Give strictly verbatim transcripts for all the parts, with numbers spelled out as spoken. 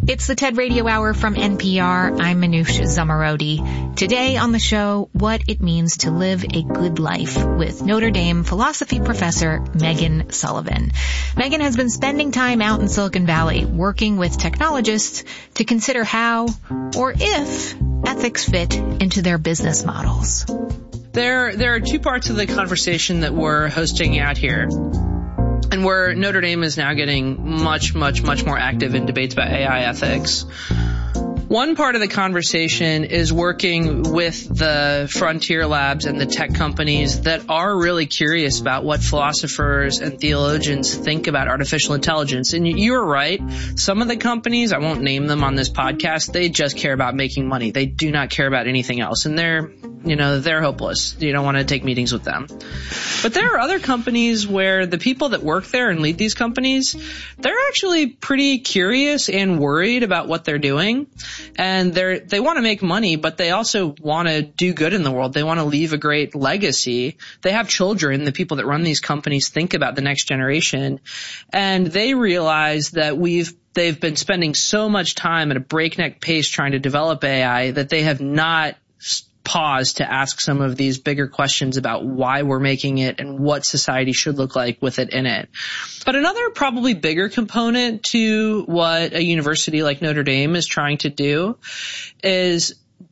It's the TED Radio Hour from N P R. I'm Manoush Zomorodi. Today on the show, what it means to live a good life with Notre Dame philosophy professor Megan Sullivan. Megan has been spending time out in Silicon Valley working with technologists to consider how or if ethics fit into their business models. There, there are two parts of the conversation that we're hosting out here, and where Notre Dame is now getting much, much, much more active in debates about A I ethics. One part of the conversation is working with the frontier labs and the tech companies that are really curious about what philosophers and theologians think about artificial intelligence. And you're right. Some of the companies, I won't name them on this podcast, they just care about making money. They do not care about anything else. And they're, you know, they're hopeless. You don't want to take meetings with them. But there are other companies where the people that work there and lead these companies, they're actually pretty curious and worried about what they're doing. And they're, they want to make money, but they also want to do good in the world. They want to leave a great legacy. They have children. The people that run these companies think about the next generation. And they realize that we've they've been spending so much time at a breakneck pace trying to develop A I that they have not pause to ask some of these bigger questions about why we're making it and what society should look like with it in it. But another probably bigger component to what a university like Notre Dame is trying to do is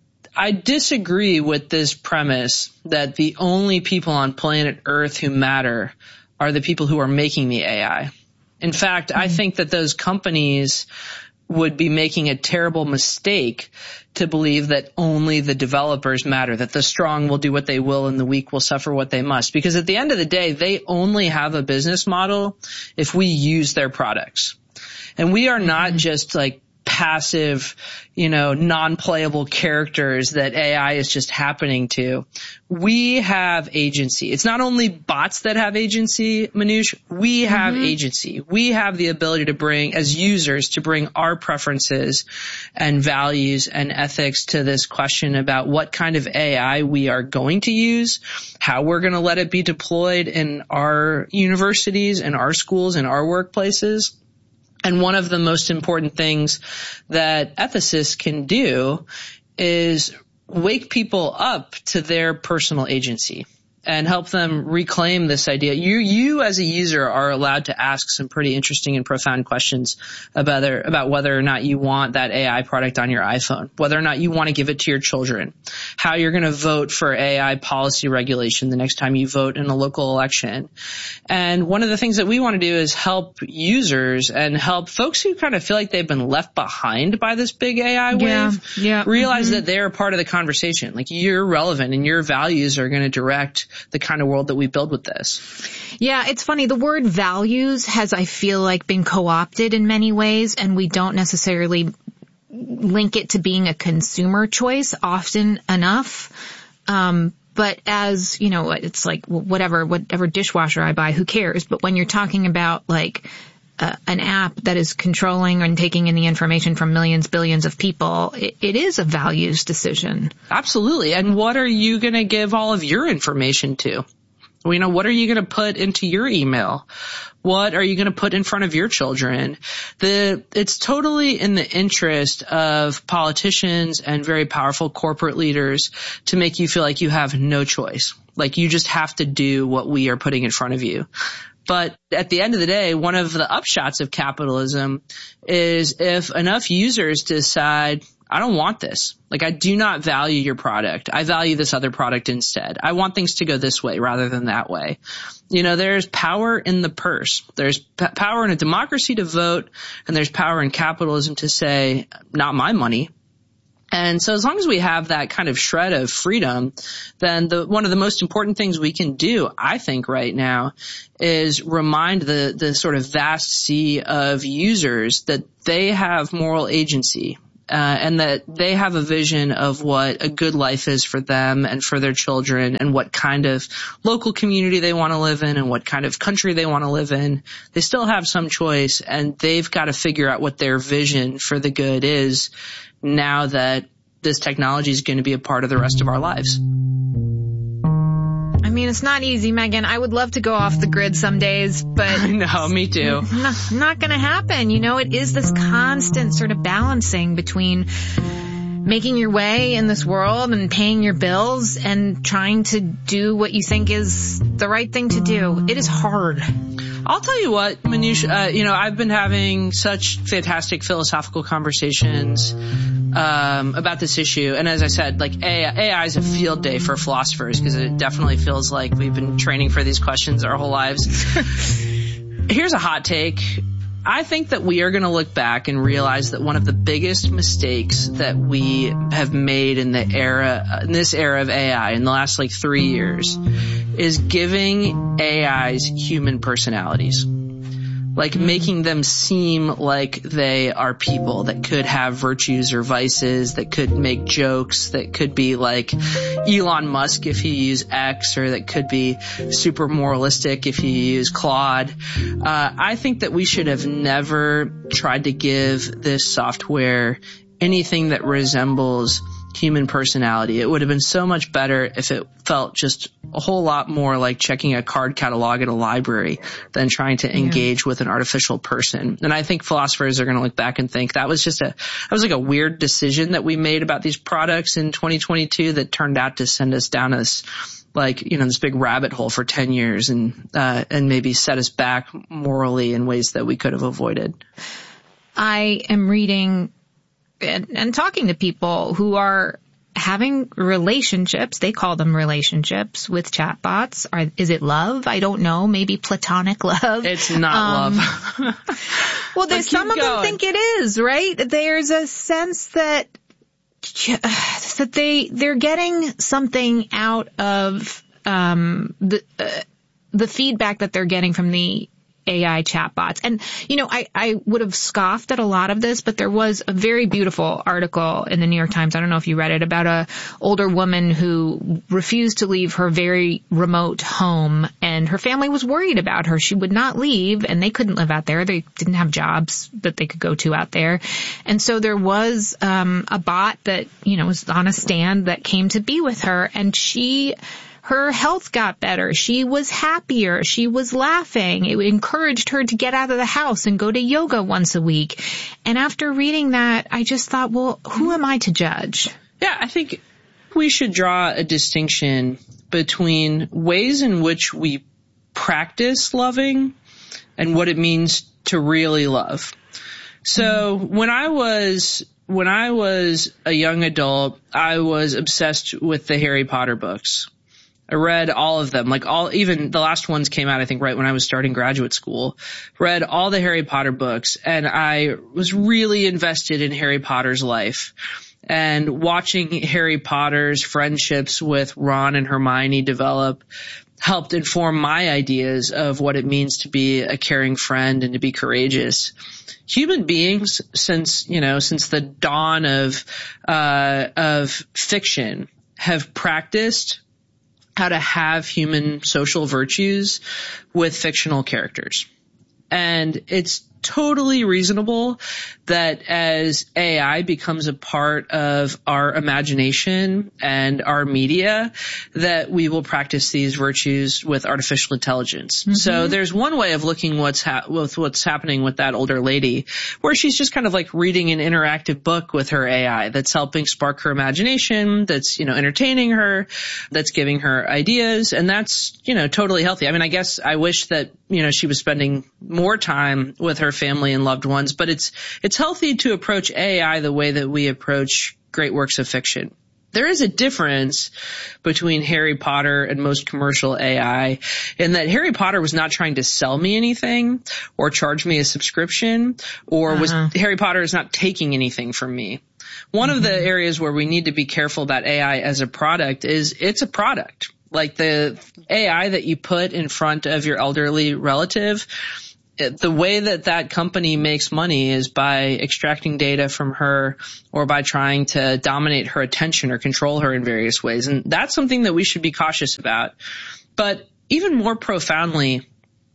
I disagree with this premise that the only people on planet Earth who matter are the people who are making the A I. In fact, mm-hmm. I think that those companies would be making a terrible mistake to believe that only the developers matter, that the strong will do what they will and the weak will suffer what they must. Because at the end of the day, they only have a business model if we use their products. And we are not just like passive, you know, non-playable characters that A I is just happening to. We have agency. It's not only bots that have agency, Manoush. We have mm-hmm. agency. We have the ability to bring, as users, to bring our preferences and values and ethics to this question about what kind of A I we are going to use, how we're going to let it be deployed in our universities and our schools and our workplaces. And one of the most important things that ethicists can do is wake people up to their personal agency and help them reclaim this idea. You, you as a user are allowed to ask some pretty interesting and profound questions about whether, about whether or not you want that A I product on your iPhone, whether or not you want to give it to your children, how you're going to vote for A I policy regulation the next time you vote in a local election. And one of the things that we want to do is help users and help folks who kind of feel like they've been left behind by this big A I wave yeah, yeah. realize mm-hmm. that they're part of the conversation. Like, you're relevant and your values are going to direct the kind of world that we build with this. Yeah, it's funny. The word values has, I feel like, been co-opted in many ways, and we don't necessarily link it to being a consumer choice often enough. Um, but as, you know, it's like whatever, whatever dishwasher I buy, who cares? But when you're talking about like uh, an app that is controlling and taking in the information from millions, billions of people, it, it is a values decision. Absolutely. And what are you going to give all of your information to? You know, what are you going to put into your email? What are you going to put in front of your children? The, it's totally in the interest of politicians and very powerful corporate leaders to make you feel like you have no choice. Like, you just have to do what we are putting in front of you. But at the end of the day, one of the upshots of capitalism is if enough users decide, I don't want this. Like, I do not value your product. I value this other product instead. I want things to go this way rather than that way. You know, there's power in the purse. There's p- power in a democracy to vote, and there's power in capitalism to say, not my money. And so as long as we have that kind of shred of freedom, then the, one of the most important things we can do, I think, right now is remind the, the sort of vast sea of users that they have moral agency. Uh, and that they have a vision of what a good life is for them and for their children, and what kind of local community they want to live in and what kind of country they want to live in. They still have some choice, and they've got to figure out what their vision for the good is now that this technology is going to be a part of the rest of our lives. I mean, it's not easy, Megan. I would love to go off the grid some days, but no, me too. Not, not going to happen. You know, it is this constant sort of balancing between making your way in this world and paying your bills and trying to do what you think is the right thing to do. It is hard. I'll tell you what, Manoush, uh, you know, I've been having such fantastic philosophical conversations um, about this issue. And as I said, like A I, A I is a field day for philosophers because it definitely feels like we've been training for these questions our whole lives. Here's a hot take. I think that we are going to look back and realize that one of the biggest mistakes that we have made in the era, in this era of A I in the last like three years is giving A Is human personalities. Like making them seem like they are people that could have virtues or vices, that could make jokes, that could be like Elon Musk if you use X, or that could be super moralistic if you use Claude. Uh, I think that we should have never tried to give this software anything that resembles human personality. It would have been so much better if it felt just a whole lot more like checking a card catalog at a library than trying to engage yeah. with an artificial person. And I think philosophers are going to look back and think that was just a, that was like a weird decision that we made about these products in twenty twenty-two that turned out to send us down this, like, you know, this big rabbit hole for ten years and, uh, and maybe set us back morally in ways that we could have avoided. I am reading And, and talking to people who are having relationships, they call them relationships with chatbots. Are, is it love? I don't know. Maybe platonic love. It's not um, love. Well, there's some of going. them think it is, right? There's a sense that that they they're getting something out of um, the uh, the feedback that they're getting from the A I chatbots. And, you know, I, I would have scoffed at a lot of this, but there was a very beautiful article in the New York Times, I don't know if you read it, about a older woman who refused to leave her very remote home, and her family was worried about her. She would not leave, and they couldn't live out there. They didn't have jobs that they could go to out there. And so there was um, a bot that, you know, was on a stand that came to be with her, and she... her health got better. She was happier. She was laughing. It encouraged her to get out of the house and go to yoga once a week. And after reading that, I just thought, well, who am I to judge? Yeah, I think we should draw a distinction between ways in which we practice loving and what it means to really love. So mm-hmm. when I was when I was a young adult, I was obsessed with the Harry Potter books. I read all of them, like all, even the last ones came out, I think, right when I was starting graduate school. Read all the Harry Potter books, and I was really invested in Harry Potter's life. And watching Harry Potter's friendships with Ron and Hermione develop helped inform my ideas of what it means to be a caring friend and to be courageous. Human beings, since, you know, since the dawn of, uh, of fiction, have practiced how to have human social virtues with fictional characters. And it's totally reasonable that as A I becomes a part of our imagination and our media, that we will practice these virtues with artificial intelligence. Mm-hmm. So there's one way of looking what's ha- with what's happening with that older lady, where she's just kind of like reading an interactive book with her A I that's helping spark her imagination, that's, you know, entertaining her, that's giving her ideas, and that's, you know, totally healthy. I mean, I guess I wish that, you know, she was spending more time with her family and loved ones, but it's it's healthy to approach A I the way that we approach great works of fiction. There is a difference between Harry Potter and most commercial A I in that Harry Potter was not trying to sell me anything or charge me a subscription, or uh-huh. was Harry Potter is not taking anything from me. One mm-hmm. of the areas where we need to be careful about A I as a product is it's a product. Like the A I that you put in front of your elderly relative, the way that that company makes money is by extracting data from her or by trying to dominate her attention or control her in various ways. And that's something that we should be cautious about. But even more profoundly,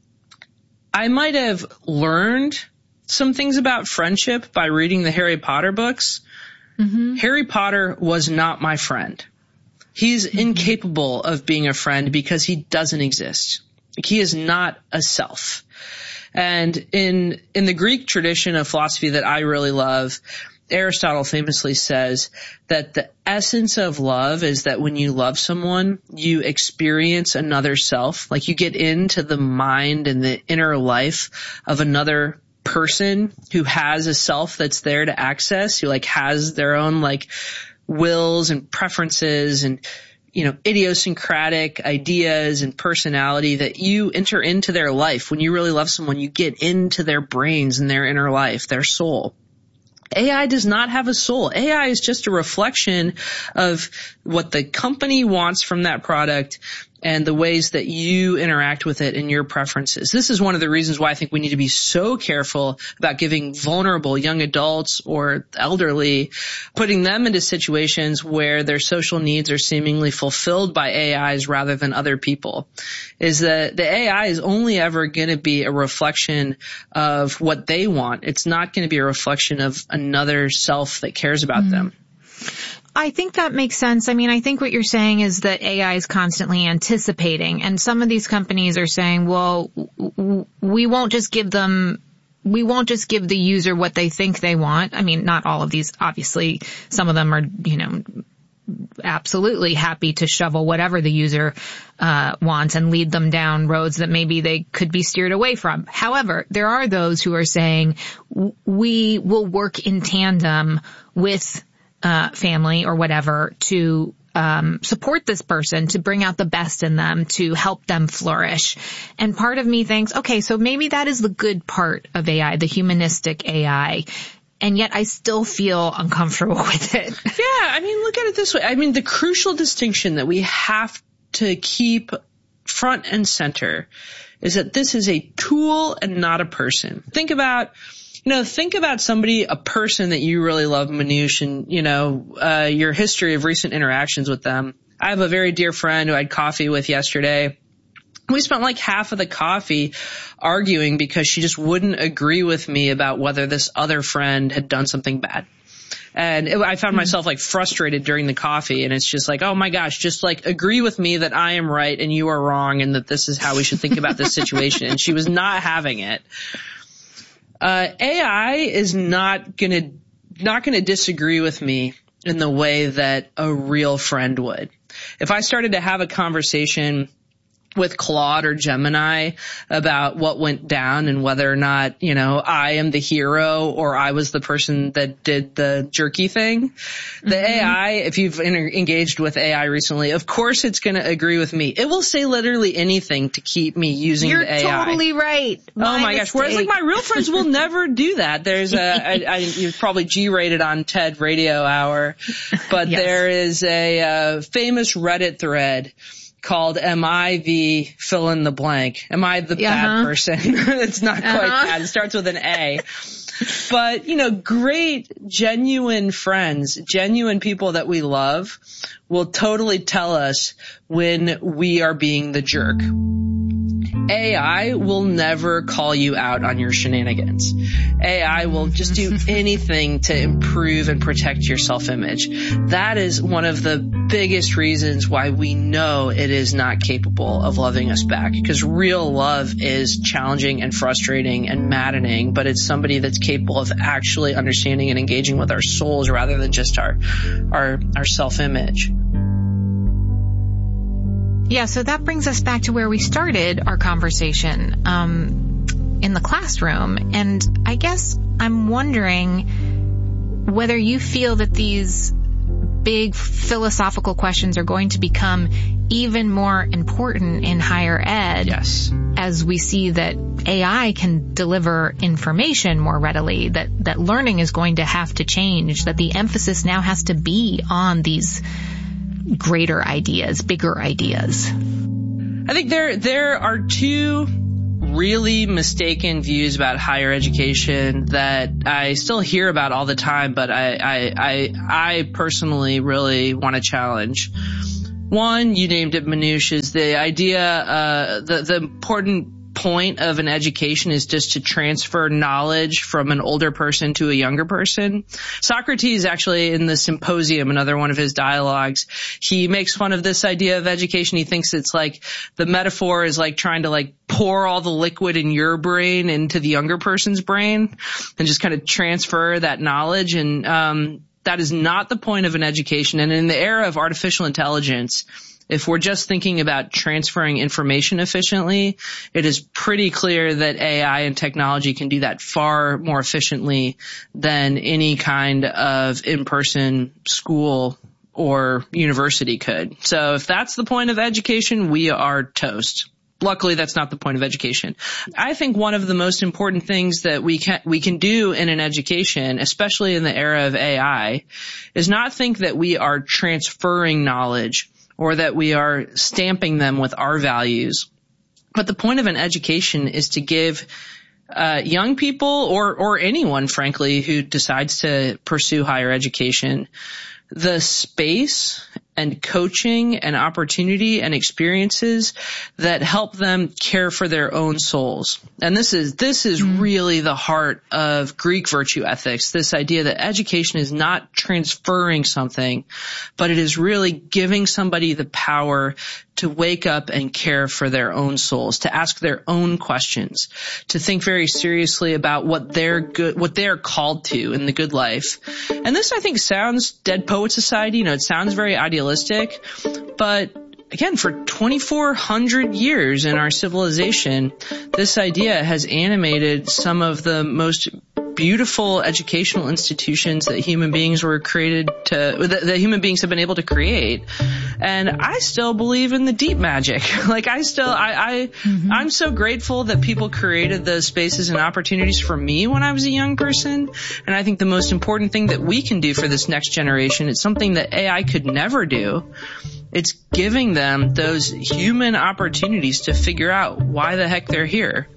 I might have learned some things about friendship by reading the Harry Potter books. Mm-hmm. Harry Potter was not my friend. He's incapable of being a friend because he doesn't exist. Like, he is not a self. And in in the Greek tradition of philosophy that I really love, Aristotle famously says that the essence of love is that when you love someone, you experience another self. Like, you get into the mind and the inner life of another person who has a self that's there to access, who like has their own like wills and preferences and, you know, idiosyncratic ideas and personality, that you enter into their life. When you really love someone, you get into their brains and their inner life, their soul. A I does not have a soul. A I is just a reflection of what the company wants from that product and the ways that you interact with it and your preferences. This is one of the reasons why I think we need to be so careful about giving vulnerable young adults or elderly, putting them into situations where their social needs are seemingly fulfilled by A Is rather than other people. Is that the A I is only ever going to be a reflection of what they want. It's not going to be a reflection of another self that cares about mm-hmm. them. I think that makes sense. I mean, I think what you're saying is that A I is constantly anticipating, and some of these companies are saying, well, we won't just give them, we won't just give the user what they think they want. I mean, not all of these, obviously. Some of them are, you know, absolutely happy to shovel whatever the user uh wants and lead them down roads that maybe they could be steered away from. However, there are those who are saying, we will work in tandem with Uh, family or whatever to um support this person, to bring out the best in them, to help them flourish. And part of me thinks, okay, so maybe that is the good part of A I, the humanistic A I. And yet I still feel uncomfortable with it. Yeah, I mean, look at it this way. I mean, the crucial distinction that we have to keep front and center is that this is a tool and not a person. Think about You know, think about somebody, a person that you really love, Manoush, and, you know, uh, your history of recent interactions with them. I have a very dear friend who I had coffee with yesterday. We spent like half of the coffee arguing because she just wouldn't agree with me about whether this other friend had done something bad. And it, I found myself like frustrated during the coffee, and it's just like, oh my gosh, just like agree with me that I am right and you are wrong and that this is how we should think about this situation. And she was not having it. Uh, A I is not gonna, not gonna disagree with me in the way that a real friend would. If I started to have a conversation with Claude or Gemini about what went down and whether or not, you know, I am the hero or I was the person that did the jerky thing. The mm-hmm. A I, if you've inter- engaged with A I recently, of course it's going to agree with me. It will say literally anything to keep me using You're the A I. You're totally right. My oh my mistake. gosh. Whereas like my real friends will never do that. There's a, I, I, you've probably G-rated on TED Radio Hour, but yes. There is a uh, famous Reddit thread called Am I the fill in the blank? Am I the uh-huh. bad person? It's not quite uh-huh. bad. It starts with an A. But, you know, great, genuine friends, genuine people that we love will totally tell us when we are being the jerk. A I will never call you out on your shenanigans. A I will just do anything to improve and protect your self-image. That is one of the biggest reasons why we know it is not capable of loving us back, because real love is challenging and frustrating and maddening, but it's somebody that's capable of actually understanding and engaging with our souls rather than just our, our, our self-image. Yeah, so that brings us back to where we started our conversation, um, in the classroom. And I guess I'm wondering whether you feel that these big philosophical questions are going to become even more important in higher ed. Yes. As we see that A I can deliver information more readily, that, that learning is going to have to change, that the emphasis now has to be on these greater ideas, bigger ideas. I think there there are two really mistaken views about higher education that I still hear about all the time, but I I I, I personally really want to challenge. One, you named it, Manoush, is the idea, uh, the the important point of an education is just to transfer knowledge from an older person to a younger person. Socrates actually in the Symposium, another one of his dialogues, he makes fun of this idea of education. He thinks it's like the metaphor is like trying to like pour all the liquid in your brain into the younger person's brain and just kind of transfer that knowledge. And um that is not the point of an education. And in the era of artificial intelligence, if we're just thinking about transferring information efficiently, it is pretty clear that A I and technology can do that far more efficiently than any kind of in-person school or university could. So if that's the point of education, we are toast. Luckily, that's not the point of education. I think one of the most important things that we can we can do in an education, especially in the era of A I, is not think that we are transferring knowledge or that we are stamping them with our values. But the point of an education is to give uh young people or or anyone, frankly, who decides to pursue higher education the space and coaching and opportunity and experiences that help them care for their own souls. And this is, this is mm. really the heart of Greek virtue ethics, this idea that education is not transferring something, but it is really giving somebody the power to wake up and care for their own souls, to ask their own questions, to think very seriously about what they're good, what they're called to in the good life. And this, I think, sounds Dead Poet Society. You know, it sounds very idealistic, but again, for twenty-four hundred years in our civilization, this idea has animated some of the most beautiful educational institutions that human beings were created to, that, that human beings have been able to create. And I still believe in the deep magic. Like I still, I, I, mm-hmm. I'm so grateful that people created those spaces and opportunities for me when I was a young person. And I think the most important thing that we can do for this next generation, it's something that A I could never do. It's giving them those human opportunities to figure out why the heck they're here.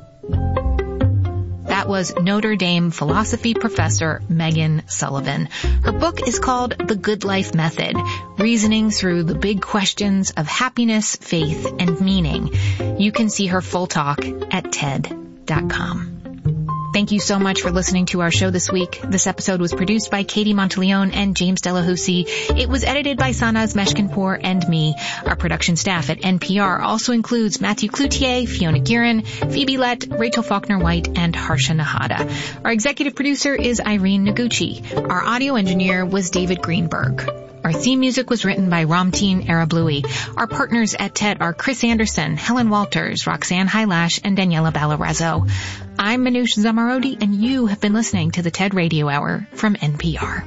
That was Notre Dame philosophy professor Megan Sullivan. Her book is called The Good Life Method, Reasoning Through the Big Questions of Happiness, Faith, and Meaning. You can see her full talk at T E D dot com. Thank you so much for listening to our show this week. This episode was produced by Katie Monteleone and James Delahousie. It was edited by Sanaz Meshkinpour and me. Our production staff at N P R also includes Matthew Cloutier, Fiona Guerin, Phoebe Lett, Rachel Faulkner-White, and Harsha Nahada. Our executive producer is Irene Noguchi. Our audio engineer was David Greenberg. Our theme music was written by Ramteen Arablouei. Our partners at T E D are Chris Anderson, Helen Walters, Roxanne Hylash, and Daniela Ballarezo. I'm Manoush Zamarodi, and you have been listening to the T E D Radio Hour from N P R.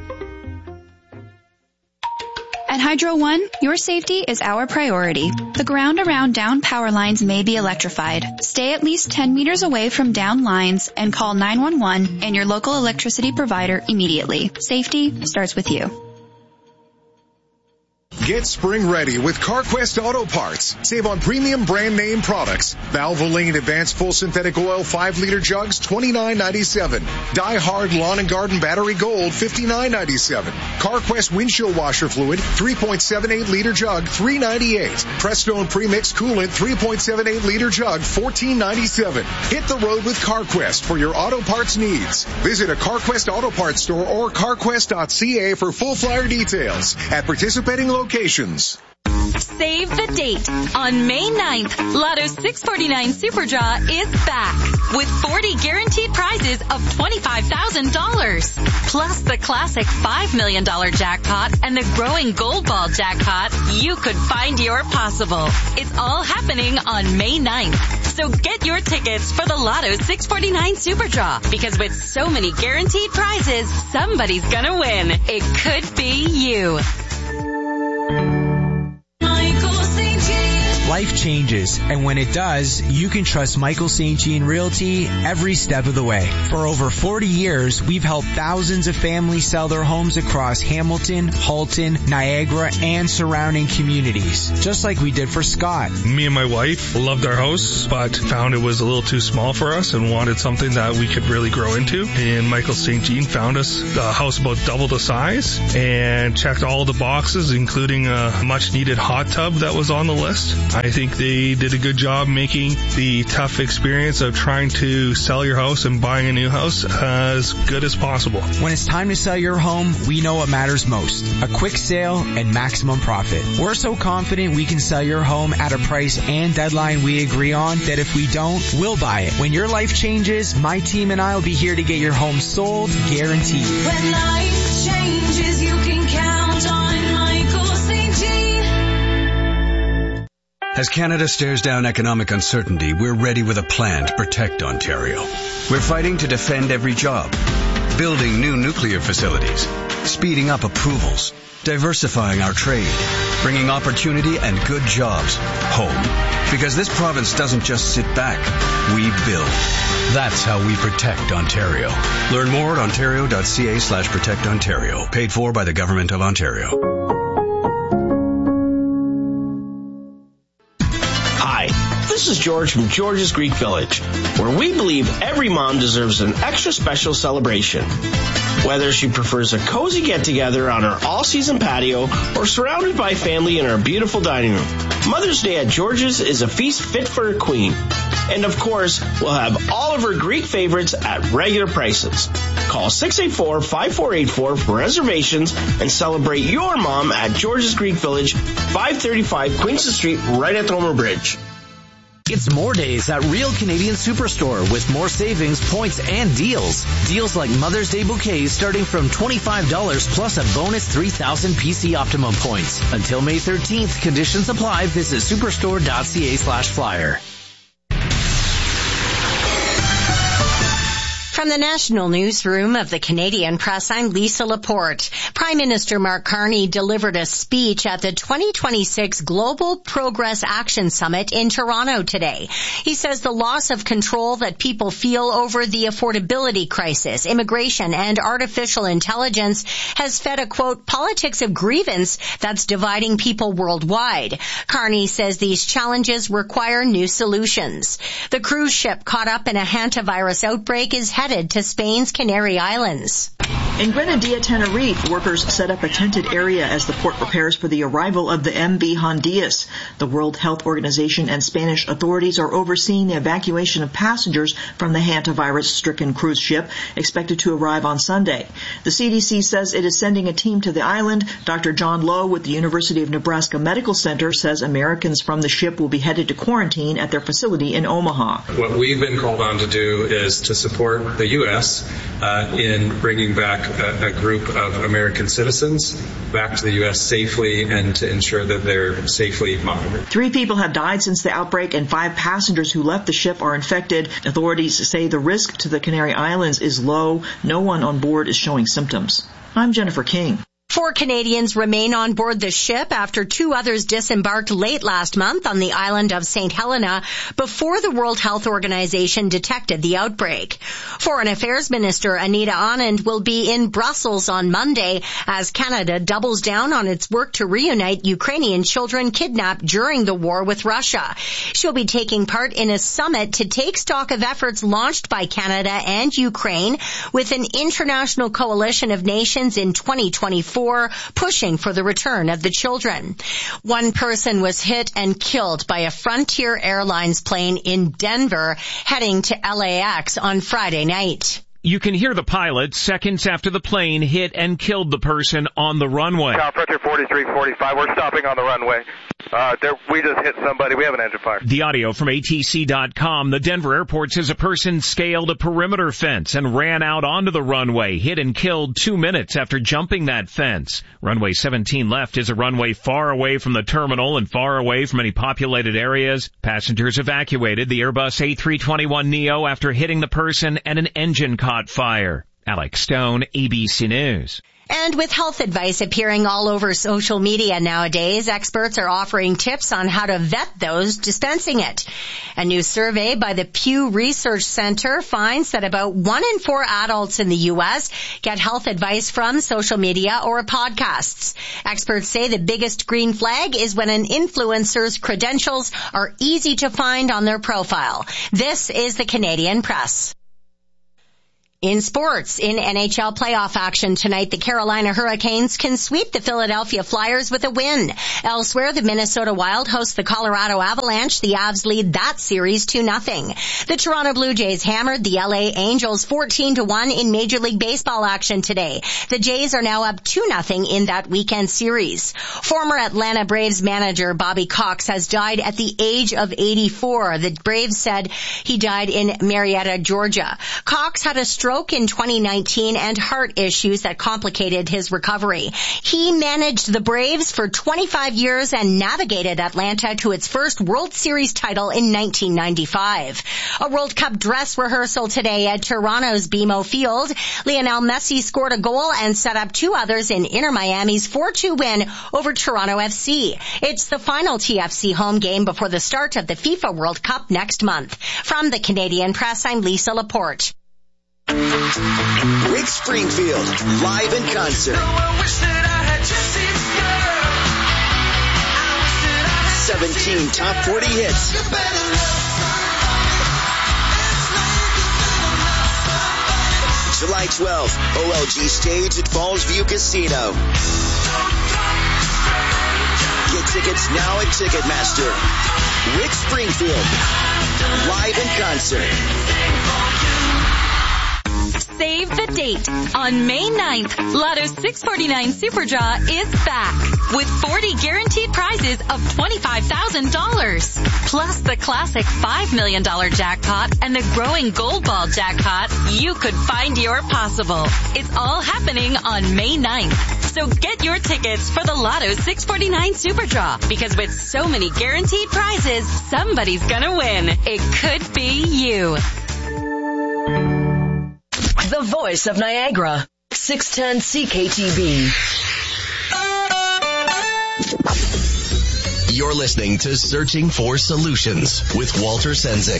At Hydro One, your safety is our priority. The ground around down power lines may be electrified. Stay at least ten meters away from down lines and call nine one one and your local electricity provider immediately. Safety starts with you. Get spring ready with CarQuest Auto Parts. Save on premium brand name products. Valvoline Advanced Full Synthetic Oil five liter jugs, twenty-nine ninety-seven. Die Hard Lawn and Garden Battery Gold, fifty-nine ninety-seven. CarQuest Windshield Washer Fluid, three point seven eight liter jug, three ninety-eight. Prestone Premix Coolant, three point seven eight liter jug, fourteen ninety-seven. Hit the road with CarQuest for your auto parts needs. Visit a CarQuest Auto Parts store or carquest dot c a for full flyer details at participating locations. Save the date. On May ninth, Lotto six forty-nine Super Draw is back with forty guaranteed prizes of twenty-five thousand dollars. Plus the classic five million dollars jackpot and the growing Gold Ball jackpot. You could find your possible. It's all happening on May ninth. So get your tickets for the Lotto six forty-nine Super Draw, because with so many guaranteed prizes, somebody's gonna win. It could be you. Life changes, and when it does, you can trust Michael Saint Jean Realty every step of the way. For over forty years, we've helped thousands of families sell their homes across Hamilton, Halton, Niagara, and surrounding communities, just like we did for Scott. Me and my wife loved our house, but found it was a little too small for us and wanted something that we could really grow into. And Michael Saint Jean found us a house about double the size and checked all the boxes, including a much-needed hot tub that was on the list. I think think they did a good job making the tough experience of trying to sell your house and buying a new house as good as possible. When it's time to sell your home, we know what matters most. A quick sale and maximum profit. We're so confident we can sell your home at a price and deadline we agree on that if we don't, we'll buy it. When your life changes, my team and I will be here to get your home sold, guaranteed. When life changes, you can count on Michael Saint Jean. As Canada stares down economic uncertainty, we're ready with a plan to protect Ontario. We're fighting to defend every job, building new nuclear facilities, speeding up approvals, diversifying our trade, bringing opportunity and good jobs home. Because this province doesn't just sit back, we build. That's how we protect Ontario. Learn more at ontario.ca slash protect Ontario. Paid for by the Government of Ontario. This is George from George's Greek Village, where we believe every mom deserves an extra special celebration. Whether she prefers a cozy get-together on our all-season patio or surrounded by family in our beautiful dining room, Mother's Day at George's is a feast fit for a queen. And of course, we'll have all of our Greek favorites at regular prices. Call six eight four, five four eight four for reservations and celebrate your mom at George's Greek Village, five thirty-five Queenston Street, right at the Homer Bridge. It's more days at Real Canadian Superstore with more savings, points, and deals. Deals like Mother's Day bouquets starting from twenty-five dollars plus a bonus three thousand P C Optimum points. Until May thirteenth, conditions apply. Visit superstore.ca slash flyer. From the National Newsroom of the Canadian Press, I'm Lisa Laporte. Prime Minister Mark Carney delivered a speech at the twenty twenty-six Global Progress Action Summit in Toronto today. He says the loss of control that people feel over the affordability crisis, immigration, and artificial intelligence has fed a, quote, politics of grievance that's dividing people worldwide. Carney says these challenges require new solutions. The cruise ship caught up in a hantavirus outbreak is headed to Spain's Canary Islands. In Grenadilla, Tenerife, workers set up a tented area as the port prepares for the arrival of the M V Hondias. The World Health Organization and Spanish authorities are overseeing the evacuation of passengers from the hantavirus-stricken cruise ship, expected to arrive on Sunday. The C D C says it is sending a team to the island. Doctor John Lowe with the University of Nebraska Medical Center says Americans from the ship will be headed to quarantine at their facility in Omaha. What we've been called on to do is to support the U S uh, in bringing back a, a group of American citizens back to the U S safely and to ensure that they're safely monitored. Three people have died since the outbreak and five passengers who left the ship are infected. Authorities say the risk to the Canary Islands is low. No one on board is showing symptoms. I'm Jennifer King. Four Canadians remain on board the ship after two others disembarked late last month on the island of Saint Helena before the World Health Organization detected the outbreak. Foreign Affairs Minister Anita Anand will be in Brussels on Monday as Canada doubles down on its work to reunite Ukrainian children kidnapped during the war with Russia. She'll be taking part in a summit to take stock of efforts launched by Canada and Ukraine with an international coalition of nations in twenty twenty-four. Pushing for the return of the children. One person was hit and killed by a Frontier Airlines plane in Denver heading to L A X on Friday night. You can hear the pilot seconds after the plane hit and killed the person on the runway. Cal Frontier forty-three forty-five, we're stopping on the runway. Uh, there, we just hit somebody. We have an engine fire. The audio from A T C dot com. The Denver airport says a person scaled a perimeter fence and ran out onto the runway, hit and killed two minutes after jumping that fence. Runway seventeen left is a runway far away from the terminal and far away from any populated areas. Passengers evacuated the Airbus A three twenty-one neo after hitting the person and an engine caught fire. Alex Stone, A B C News. And with health advice appearing all over social media nowadays, experts are offering tips on how to vet those dispensing it. A new survey by the Pew Research Center finds that about one in four adults in the U S get health advice from social media or podcasts. Experts say the biggest green flag is when an influencer's credentials are easy to find on their profile. This is the Canadian Press. In sports, in N H L playoff action tonight, the Carolina Hurricanes can sweep the Philadelphia Flyers with a win. Elsewhere, the Minnesota Wild host the Colorado Avalanche. The Avs lead that series two nothing. The Toronto Blue Jays hammered the L A Angels fourteen to one in Major League Baseball action today. The Jays are now up two nothing in that weekend series. Former Atlanta Braves manager Bobby Cox has died at the age of eighty-four. The Braves said he died in Marietta, Georgia. Cox had a stroke in twenty nineteen and heart issues that complicated his recovery. He managed the Braves for twenty-five years and navigated Atlanta to its first World Series title in nineteen ninety-five. A World Cup dress rehearsal today at Toronto's B M O Field. Lionel Messi scored a goal and set up two others in Inter Miami's four two win over Toronto F C. It's the final T F C home game before the start of the FIFA World Cup next month. From the Canadian Press, I'm Lisa Laporte. Rick Springfield, live in concert. seventeen top forty hits. July twelfth, O L G stage at Falls View Casino. Get tickets now at Ticketmaster. Rick Springfield, live in concert. Save the date. On May ninth, Lotto six forty-nine Super Draw is back with forty guaranteed prizes of twenty-five thousand dollars. Plus the classic five million dollars jackpot and the growing Gold Ball jackpot. You could find your possible. It's all happening on May ninth. So get your tickets for the Lotto six forty-nine Super Draw, because with so many guaranteed prizes, somebody's gonna win. It could be you. The voice of Niagara, six ten C K T B. You're listening to Searching for Solutions with Walter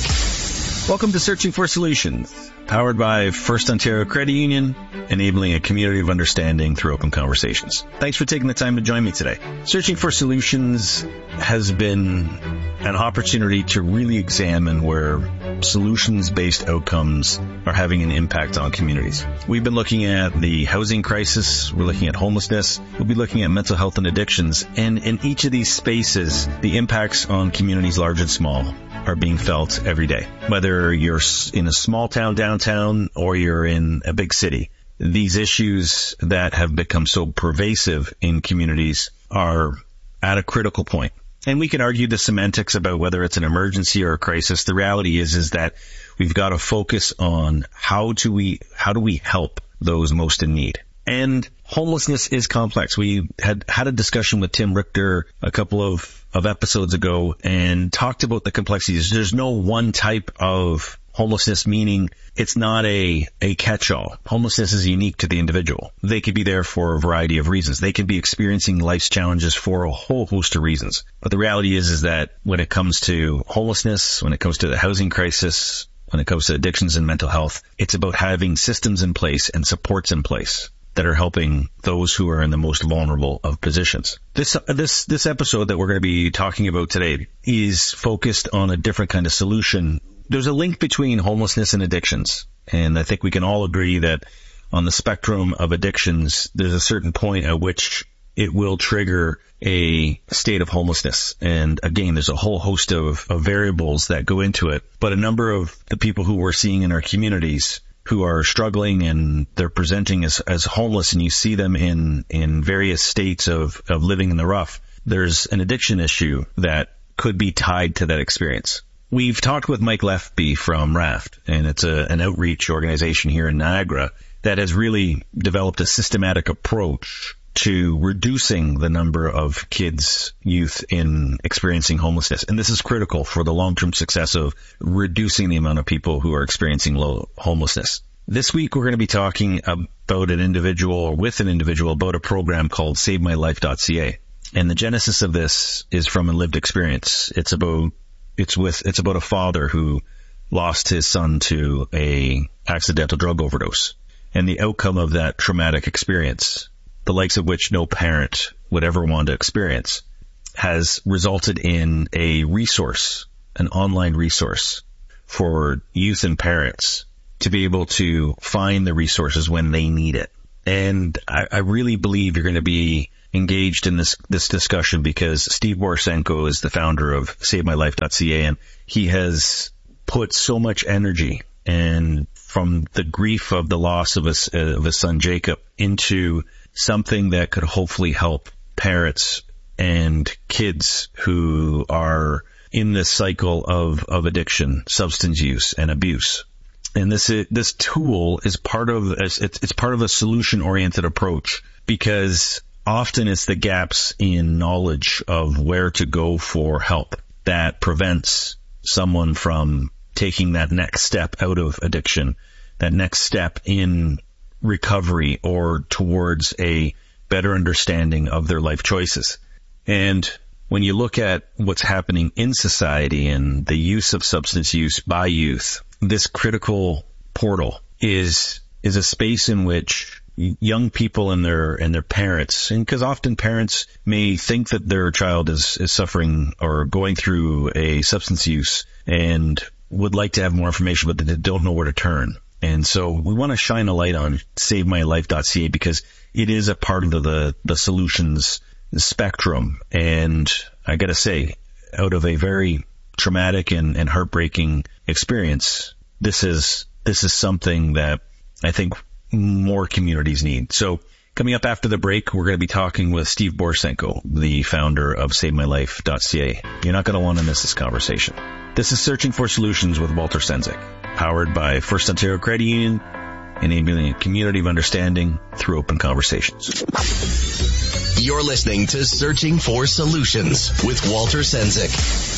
Senzik. Welcome to Searching for Solutions, powered by First Ontario Credit Union, enabling a community of understanding through open conversations. Thanks for taking the time to join me today. Searching for Solutions has been an opportunity to really examine where solutions-based outcomes are having an impact on communities. We've been looking at the housing crisis, we're looking at homelessness, we'll be looking at mental health and addictions, and in each of these spaces, the impacts on communities large and small are being felt every day. Whether you're in a small town downtown or you're in a big city, these issues that have become so pervasive in communities are at a critical point. And we can argue the semantics about whether it's an emergency or a crisis. The reality is, is that we've got to focus on how do we, how do we help those most in need? And homelessness is complex. We had had a discussion with Tim Richter a couple of, of episodes ago and talked about the complexities. There's no one type of homelessness, meaning it's not a, a catch-all. Homelessness is unique to the individual. They could be there for a variety of reasons. They could be experiencing life's challenges for a whole host of reasons. But the reality is, is that when it comes to homelessness, when it comes to the housing crisis, when it comes to addictions and mental health, it's about having systems in place and supports in place that are helping those who are in the most vulnerable of positions. This, this, this episode that we're going to be talking about today is focused on a different kind of solution. There's a link between homelessness and addictions, and I think we can all agree that on the spectrum of addictions, there's a certain point at which it will trigger a state of homelessness. And again, there's a whole host of, of variables that go into it, but a number of the people who we're seeing in our communities who are struggling and they're presenting as, as homeless, and you see them in, in various states of, of living in the rough, there's an addiction issue that could be tied to that experience. We've talked with Mike Lefby from Raft, and it's a, an outreach organization here in Niagara that has really developed a systematic approach to reducing the number of kids, youth in experiencing homelessness. And this is critical for the long-term success of reducing the amount of people who are experiencing low homelessness. This week, we're going to be talking about an individual or with an individual about a program called save my life dot c a. And the genesis of this is from a lived experience. It's about It's with, it's about a father who lost his son to a accidental drug overdose, and the outcome of that traumatic experience, the likes of which no parent would ever want to experience, has resulted in a resource, an online resource for youth and parents to be able to find the resources when they need it. And I, I really believe you're going to be engaged in this, this discussion because Steve Borisenko is the founder of save my life dot c a, and he has put so much energy and from the grief of the loss of his, uh, of his son Jacob into something that could hopefully help parents and kids who are in this cycle of, of addiction, substance use, and abuse. And this this tool is part of it's, it's part of a solution-oriented approach because often it's the gaps in knowledge of where to go for help that prevents someone from taking that next step out of addiction, that next step in recovery or towards a better understanding of their life choices. And when you look at what's happening in society and the use of substance use by youth, this critical portal is is a space in which young people and their and their parents, and because often parents may think that their child is, is suffering or going through a substance use and would like to have more information, but they don't know where to turn. And so we want to shine a light on save my life dot c a because it is a part of the, the solutions spectrum. And I got to say, out of a very traumatic and, and heartbreaking experience, this is this is something that I think more communities need. So coming up after the break, we're going to be talking with Steve Borisenko, the founder of save my life dot c a. You're not going to want to miss this conversation. This is Searching for Solutions with Walter Sendzik, powered by First Ontario Credit Union, enabling a community of understanding through open conversations. You're listening to Searching for Solutions with Walter Sendzik.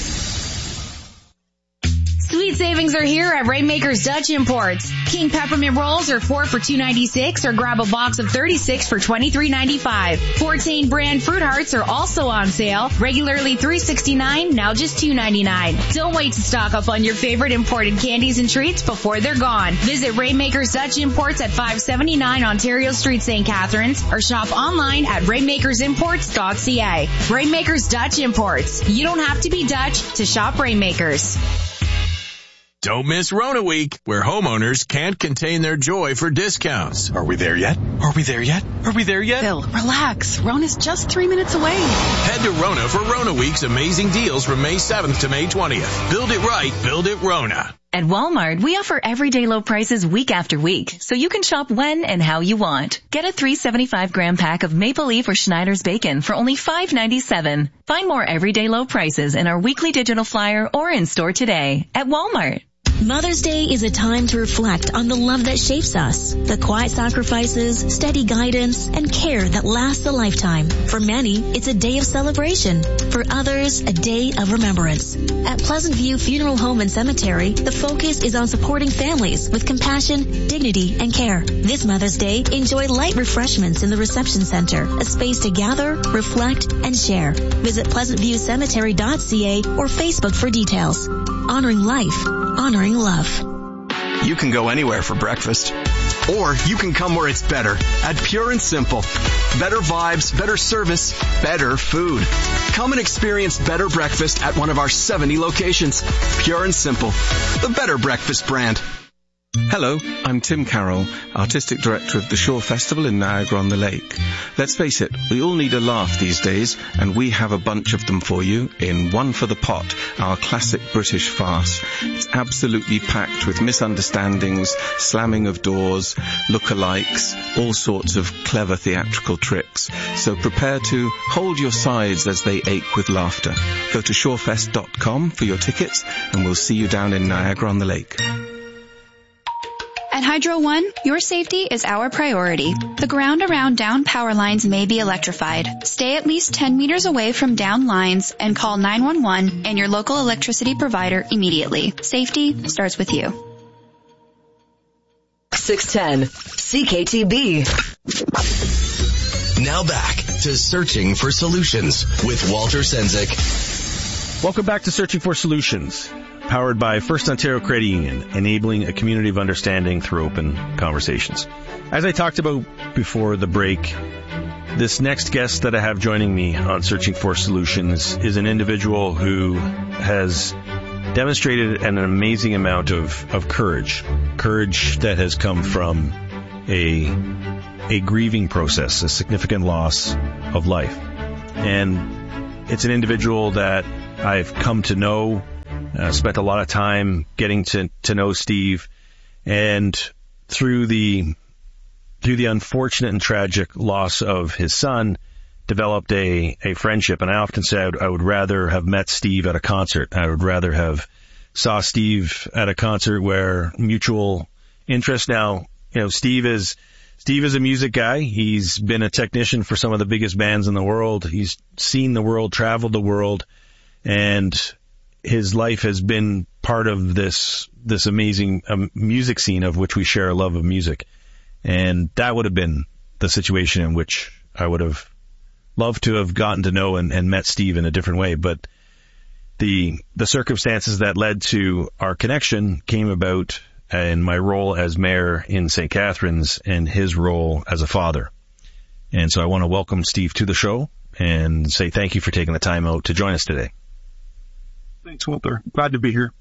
Sweet savings are here at Rainmakers Dutch Imports. King peppermint rolls are four for two ninety-six, or grab a box of thirty-six for twenty-three ninety-five. Fortane brand fruit hearts are also on sale, regularly three sixty-nine, now just two ninety-nine. Don't wait to stock up on your favorite imported candies and treats before they're gone. Visit Rainmakers Dutch Imports at five seventy-nine Ontario Street, Saint Catharines, or shop online at rainmakers imports dot c a. Rainmakers Dutch Imports. You don't have to be Dutch to shop Rainmakers. Don't miss Rona Week, where homeowners can't contain their joy for discounts. Are we there yet? Are we there yet? Are we there yet? Bill, relax. Rona's just three minutes away. Head to Rona for Rona Week's amazing deals from May seventh to May twentieth. Build it right, build it Rona. At Walmart, we offer everyday low prices week after week, so you can shop when and how you want. Get a three seventy-five gram pack of Maple Leaf or Schneider's bacon for only five ninety-seven. Find more everyday low prices in our weekly digital flyer or in store today at Walmart. Mother's Day is a time to reflect on the love that shapes us, the quiet sacrifices, steady guidance, and care that lasts a lifetime. For many, it's a day of celebration. For others, a day of remembrance. At Pleasant View Funeral Home and Cemetery, the focus is on supporting families with compassion, dignity, and care. This Mother's Day, enjoy light refreshments in the reception center, a space to gather, reflect, and share. Visit pleasant view cemetery dot c a or Facebook for details. Honoring life. Honoring love. You can go anywhere for breakfast. Or you can come where it's better at Pure and Simple. Better vibes, better service, better food. Come and experience better breakfast at one of our seventy locations. Pure and Simple, the better breakfast brand. Hello, I'm Tim Carroll, Artistic Director of the Shore Festival in Niagara-on-the-Lake. Let's face it, we all need a laugh these days, and we have a bunch of them for you in One for the Pot, our classic British farce. It's absolutely packed with misunderstandings, slamming of doors, look-alikes, all sorts of clever theatrical tricks. So prepare to hold your sides as they ache with laughter. Go to shorefest dot com for your tickets, and we'll see you down in Niagara-on-the-Lake. At Hydro One, your safety is our priority. The ground around down power lines may be electrified. Stay at least ten meters away from down lines and call nine one one and your local electricity provider immediately. Safety starts with you. six ten C K T B. Now back to Searching for Solutions with Walter Sendzik. Welcome back to Searching for Solutions, powered by First Ontario Credit Union, enabling a community of understanding through open conversations. As I talked about before the break, this next guest that I have joining me on Searching for Solutions is an individual who has demonstrated an amazing amount of, of courage, courage that has come from a, a grieving process, a significant loss of life. And it's an individual that I've come to know, uh, spent a lot of time getting to, to know Steve, and through the, through the unfortunate and tragic loss of his son, developed a, a friendship. And I often say I would, I would rather have met Steve at a concert. I would rather have saw Steve at a concert where mutual interest. Now, you know, Steve is, Steve is a music guy. He's been a technician for some of the biggest bands in the world. He's seen the world, traveled the world, and his life has been part of this, this amazing um, music scene of which we share a love of music. And that would have been the situation in which I would have loved to have gotten to know and, and met Steve in a different way. But the the circumstances that led to our connection came about in my role as mayor in Saint Catharines and his role as a father. And so I want to welcome Steve to the show and say thank you for taking the time out to join us today. Thanks, Walter. Glad to be here.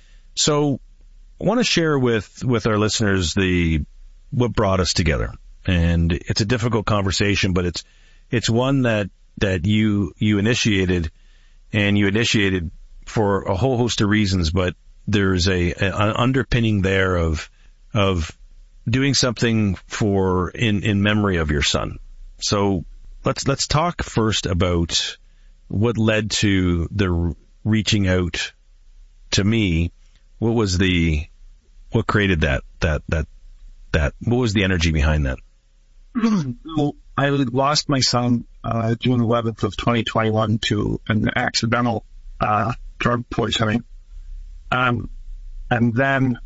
So I want to share with, with our listeners the what brought us together. And it's a difficult conversation, but it's It's one that, that you, you initiated, and you initiated for a whole host of reasons, but there's a, a an underpinning there of, of doing something for, in, in memory of your son. So let's, let's talk first about what led to the reaching out to me. What was the, what created that, that, that, that, what was the energy behind that? Well, I lost my son uh, June eleventh of twenty twenty-one to an accidental uh, drug poisoning. Um, and then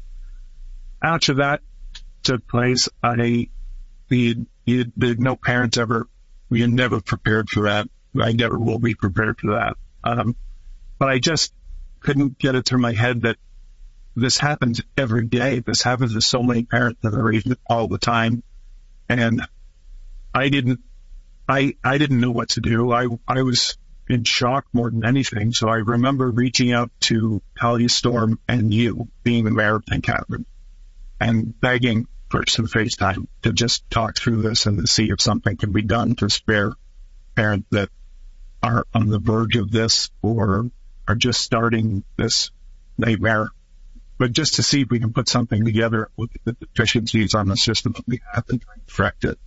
after that took place, I, we, we, we, no parents ever, we had never prepared for that. I never will be prepared for that. Um, but I just couldn't get it through my head that this happens every day. This happens to so many parents that are raising it all the time. And I didn't, I, I didn't know what to do. I, I was in shock more than anything. So I remember reaching out to Talia Storm and you, being the mayor of Saint Catharines, and begging for some FaceTime to just talk through this and to see if something can be done to spare parents that are on the verge of this or are just starting this nightmare. But just to see if we can put something together with the deficiencies on the system that we have and try to correct it.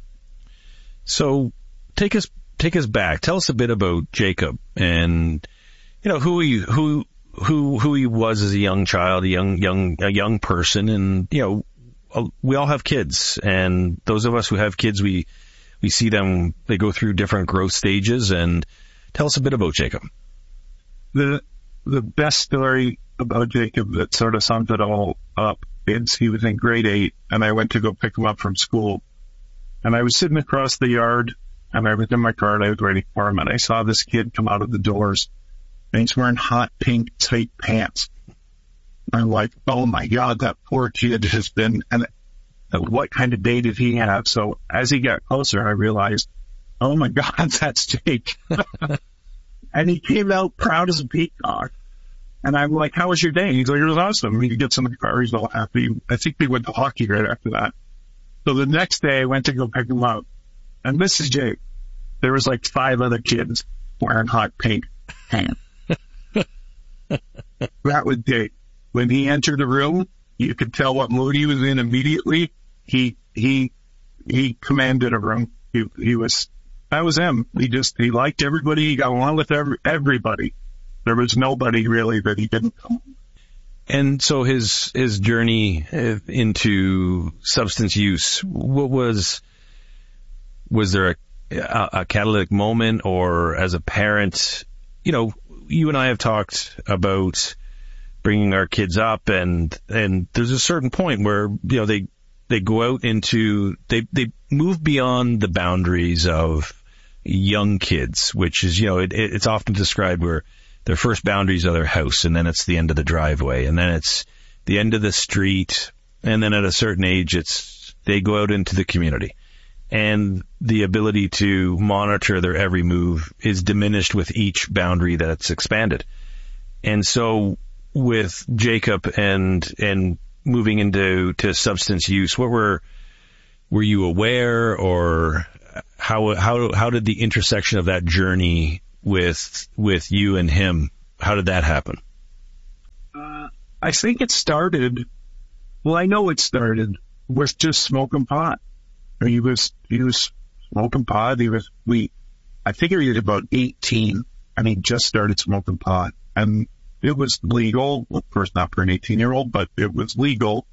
So take us, take us back. Tell us a bit about Jacob and, you know, who he, who, who, who he was as a young child, a young, young, a young person. And, you know, we all have kids, and those of us who have kids, we, we see them, they go through different growth stages. And tell us a bit about Jacob. The, the best story about Jacob that sort of sums it all up is he was in grade eight, and I went to go pick him up from school. And I was sitting across the yard, and I was in my car, and I was waiting for him, and I saw this kid come out of the doors, and he's wearing hot pink tight pants. And I'm like, oh my God, that poor kid has been, and what kind of day did he have? So as he got closer, I realized, oh my God, that's Jake. And he came out proud as a peacock. And I'm like, how was your day? He's like, it was awesome. He gets in the car, he's all happy. I think we went to hockey right after that. So the next day I went to go pick him up, and this is Jake. There was like five other kids wearing hot pink pants. That was Jake. When he entered the room, you could tell what mood he was in immediately. He, he, he commanded a room. He, he was, that was him. He just, he liked everybody. He got along with every, everybody. There was nobody really that he didn't come. And so his, his journey into substance use, what was, was there a, a, a catalytic moment, or as a parent, you know, you and I have talked about bringing our kids up, and, and there's a certain point where, you know, they, they go out into, they, they move beyond the boundaries of young kids, which is, you know, it, it's often described where their first boundaries are their house, and then it's the end of the driveway, and then it's the end of the street, and then at a certain age, it's, they go out into the community. And the ability to monitor their every move is diminished with each boundary that's expanded. And so with Jacob and and moving into to substance use, what were were you aware, or how how how did the intersection of that journey with with you and him, how did that happen? Uh, I think it started. Well, I know it started with just smoking pot. He was he was smoking pot. He was we. I think he was about eighteen, and he just started smoking pot, and it was legal. Well, of course, not for an eighteen-year-old, but it was legal.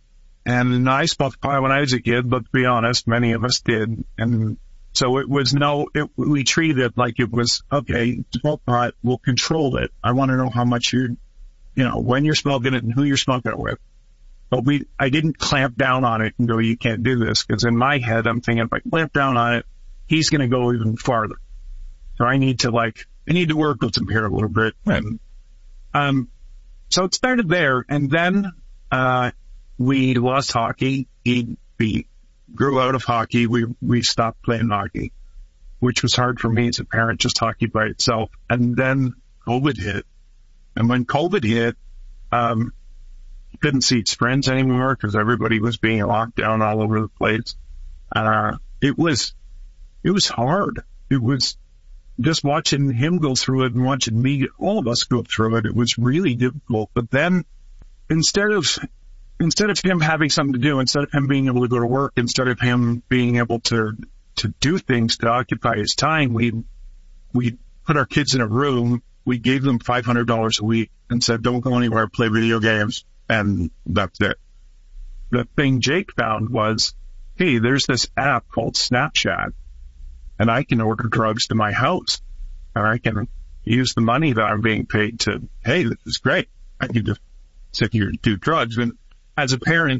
And I smoked pot when I was a kid, but to be honest, many of us did. And so it was no, it, we treated it like it was, okay, smoke pot, we'll control it. I want to know how much you're, you know, when you're smoking it and who you're smoking it with. But we, I didn't clamp down on it and go, you can't do this, because in my head, I'm thinking if I clamp down on it, he's going to go even farther. So I need to like, I need to work with him here a little bit. And, um, so it started there, and then, uh, we lost hockey. He, we grew out of hockey. We, we stopped playing hockey, which was hard for me as a parent, just hockey by itself. And then COVID hit. And when COVID hit, um, he couldn't see his friends anymore because everybody was being locked down all over the place. Uh, it was, it was hard. It was just watching him go through it and watching me, all of us go through it. It was really difficult. But then instead of, Instead of him having something to do, instead of him being able to go to work, instead of him being able to, to do things to occupy his time, we, we put our kids in a room, we gave them five hundred dollars a week and said, don't go anywhere, play video games. And that's it. The thing Jake found was, hey, there's this app called Snapchat, and I can order drugs to my house, or I can use the money that I'm being paid to, hey, this is great. I can just sit here and do drugs. And as a parent,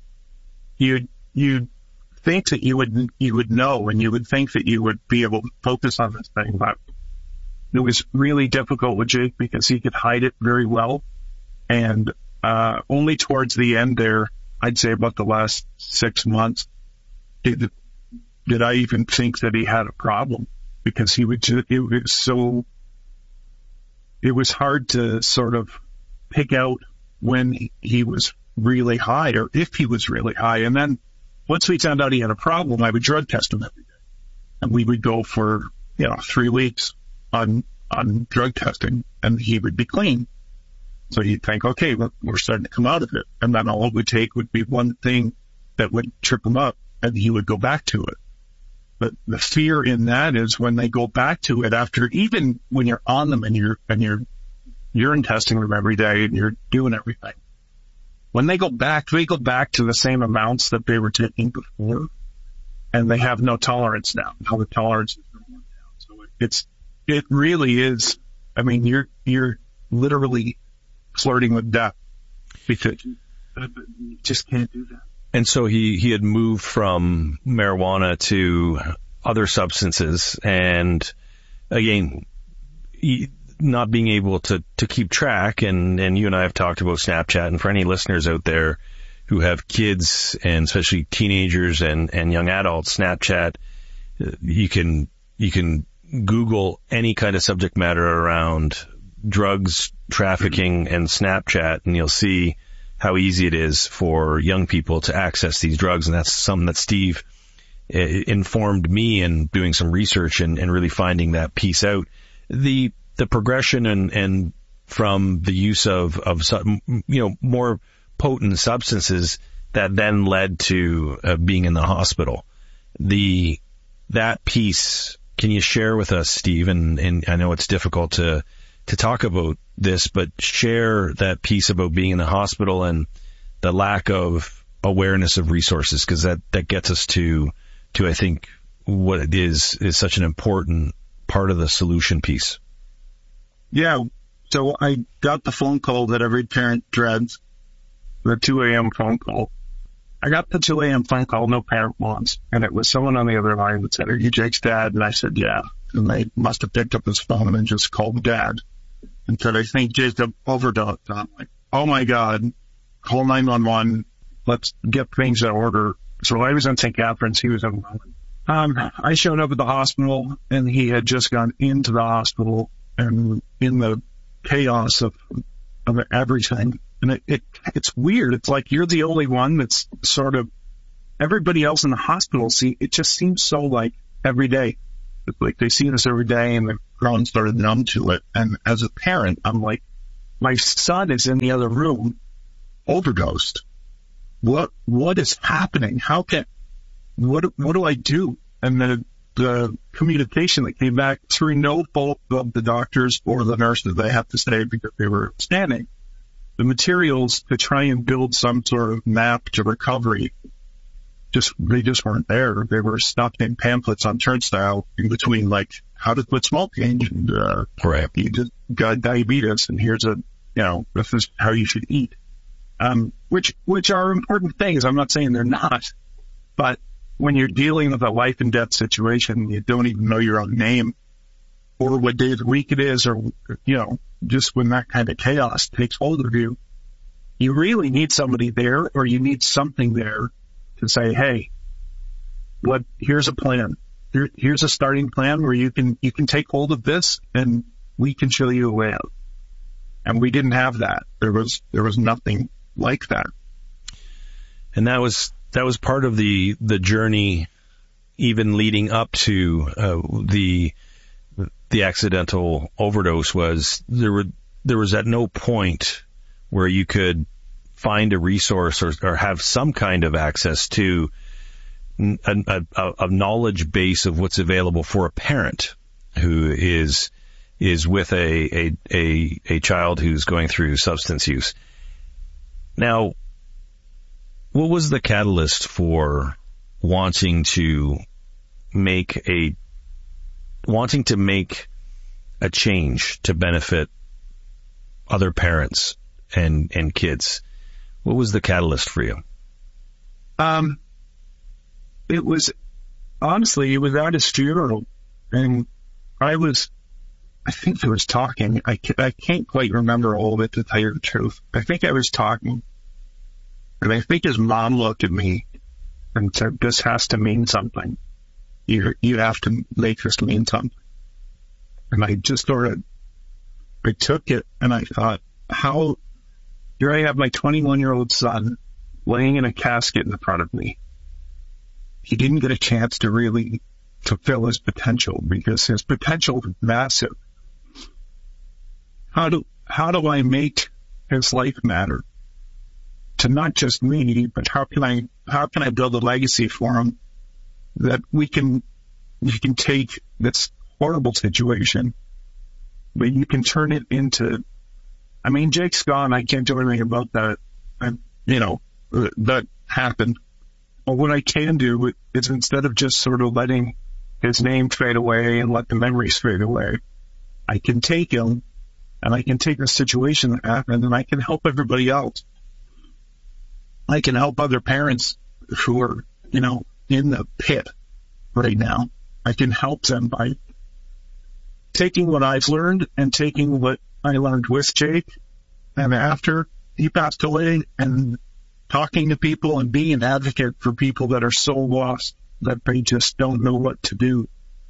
you you think that you would you would know, and you would think that you would be able to focus on this thing, but it was really difficult with Jake because he could hide it very well. And uh only towards the end there, I'd say about the last six months, did did I even think that he had a problem, because he would just, it was so it was hard to sort of pick out when he, he was really high, or if he was really high. And then once we found out he had a problem, I would drug test him every day. And we would go for, you know, three weeks on, on drug testing, and he would be clean. So you'd think, okay, well, we're starting to come out of it. And then all it would take would be one thing that would trip him up, and he would go back to it. But the fear in that is when they go back to it after, even when you're on them and you're, and you're urine testing them every day and you're doing everything. When they go back, they go back to the same amounts that they were taking before, and they have no tolerance now. Now the tolerance is going down. So it's, it really is, I mean, you're, you're literally flirting with death because you just can't do that. And so he, he had moved from marijuana to other substances, and again, he, not being able to, to keep track, and, and you and I have talked about Snapchat, and for any listeners out there who have kids, and especially teenagers and, and young adults, Snapchat, you can, you can Google any kind of subject matter around drugs, trafficking, and Snapchat, and you'll see how easy it is for young people to access these drugs. And that's something that Steve uh, informed me in doing some research and, and really finding that piece out. The, the progression and, and from the use of, of, you know, more potent substances that then led to uh, being in the hospital. The, that piece, can you share with us, Steve? And, and I know it's difficult to, to talk about this, but share that piece about being in the hospital and the lack of awareness of resources, because that, that gets us to, to, I think, what it is, is such an important part of the solution piece. Yeah. So I got the phone call that every parent dreads, the two a.m. phone call. I got the two a.m. phone call no parent wants, and it was someone on the other line that said, "Are you Jake's dad?" And I said, "Yeah." And they must have picked up his phone and just called Dad and said, "I think Jacob overdosed." I'm like, "Oh my God, call nine one one. Let's get things in order." So I was in Saint Catharines. He was in Um, I showed up at the hospital, and he had just gone into the hospital, and in the chaos of of everything. And it, it it's weird. It's like you're the only one that's sort of, everybody else in the hospital, see, it just seems so like every day. It's like they see this every day and they've grown sort of numb to it. And as a parent, I'm like, my son is in the other room, overdosed. What, what is happening? How can, what, what do I do? And the, the communication that came back through no fault of the doctors or the nurses, they have to say, because they were standing. The materials to try and build some sort of map to recovery, just, they just weren't there. They were stuck in pamphlets on turnstile in between, like, how to quit smoking, and, uh, right. you just got diabetes, and here's a, you know, this is how you should eat. Um, which, which are important things. I'm not saying they're not, but when you're dealing with a life and death situation, you don't even know your own name or what day of the week it is, or, you know, just when that kind of chaos takes hold of you, you really need somebody there, or you need something there to say, hey, what, here's a plan. Here, here's a starting plan where you can, you can take hold of this and we can show you a way out. And we didn't have that. There was, there was nothing like that. And that was, that was part of the, the journey, even leading up to, uh, the, the accidental overdose, was there were, there was at no point where you could find a resource or, or have some kind of access to a, a, a knowledge base of what's available for a parent who is, is with a, a, a, a child who's going through substance use. Now, what was the catalyst for wanting to make a, wanting to make a change to benefit other parents and, and kids? What was the catalyst for you? Um, it was, honestly, it was at his funeral, and I was, I think I was talking, I can't, I can't quite remember all of it, to tell you the truth. I think I was talking, and I think his mom looked at me and said, this has to mean something. You, you have to make this mean something. And I just sort of, I took it and I thought, how, here I have my twenty-one-year-old son laying in a casket in front of me. He didn't get a chance to really fulfill his potential because his potential was massive. How do, how do I make his life matter to not just me, but how can I, how can I build a legacy for him that we can, you can take this horrible situation, but you can turn it into, I mean, Jake's gone. I can't do anything about that. I, you know, that happened. But what I can do is, instead of just sort of letting his name fade away and let the memories fade away, I can take him and I can take a situation that happened and I can help everybody else. I can help other parents who are, you know, in the pit right now. I can help them by taking what I've learned and taking what I learned with Jake and after he passed away, and talking to people and being an advocate for people that are so lost that they just don't know what to do.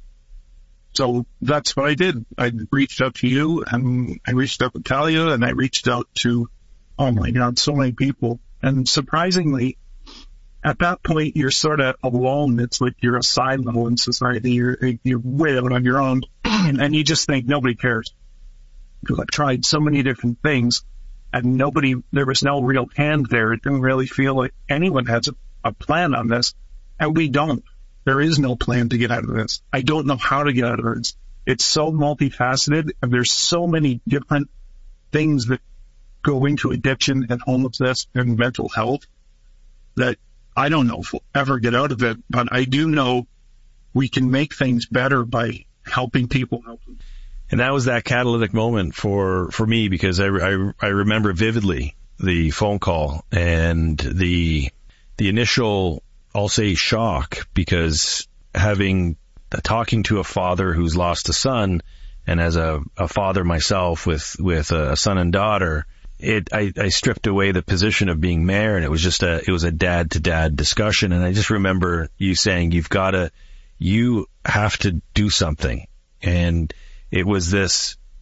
So that's what I did. I reached out to you, and I reached out to Talia, and I reached out to, oh my God, so many people. And surprisingly, at that point, you're sort of alone. It's like you're a silo in society. You're, you're way out on your own, and you just think nobody cares. Because I've tried so many different things, and nobody, there was no real hand there. It didn't really feel like anyone has a, a plan on this, and we don't. There is no plan to get out of this. I don't know how to get out of this. It's so multifaceted, and there's so many different things that go into addiction and homelessness and mental health that I don't know if we'll ever get out of it, but I do know we can make things better by helping people help them. And that was that catalytic moment for, for me, because I, I, I remember vividly the phone call and the, the initial, I'll say, shock, because having, talking to a father who's lost a son, and as a, a father myself with, with a son and daughter, it, I, I stripped away the position of being mayor, and it was just a, it was a dad to dad discussion. And I just remember you saying, you've got to, you have to do something. And it was this,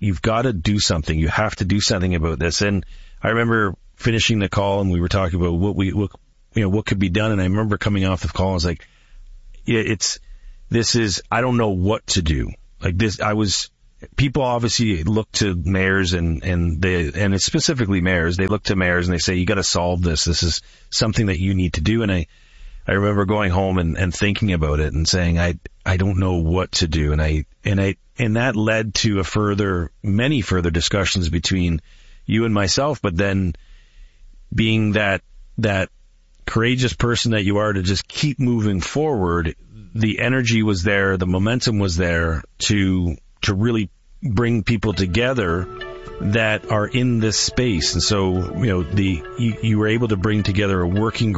you've got to do something. You have to do something about this. And I remember finishing the call and we were talking about what we, what, you know, what could be done. And I remember coming off the call, I was like, yeah, it's, this is, I don't know what to do. Like this, I was, people obviously look to mayors and, and they, and it's specifically mayors, they look to mayors and they say, you got to solve this. This is something that you need to do. And I, I remember going home and, and thinking about it and saying, I, I don't know what to do. And I, and I, and that led to a further, many further discussions between you and myself, but then being that, that courageous person that you are to just keep moving forward, the energy was there, the momentum was there to, to really bring people together that are in this space. And so, you know, the, you, you were able to bring together a working